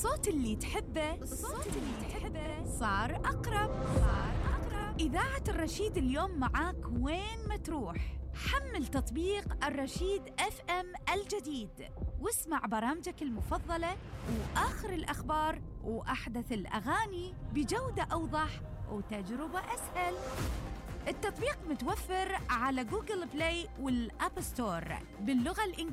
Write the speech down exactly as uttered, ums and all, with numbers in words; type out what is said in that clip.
الصوت اللي تحبه الصوت اللي تحبه صار أقرب صار أقرب إذاعة الرشيد اليوم معاك وين ما تروح. حمل تطبيق الرشيد اف ام الجديد واسمع برامجك المفضلة وآخر الأخبار وأحدث الأغاني بجودة أوضح وتجربة أسهل. التطبيق متوفر على جوجل بلاي والأب ستور باللغة الإنجليزية